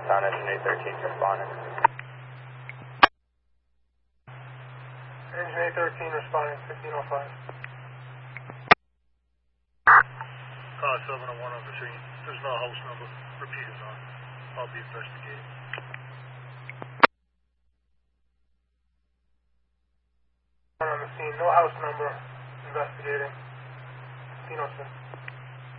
Southbound engine 813 responding. Engine 813 responding, 1505. 701 on the scene. There's no house number. Repeat is on. I'll be investigating. On the scene, no house number. Investigating. 1506.